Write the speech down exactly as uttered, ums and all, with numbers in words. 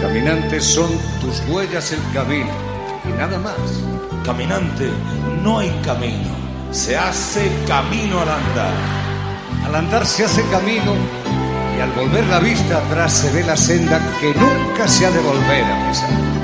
Caminante, son tus huellas el camino y nada más. Caminante, no hay camino, se hace camino al andar. Al andar se hace camino y al volver la vista atrás se ve la senda que nunca se ha de volver a pisar.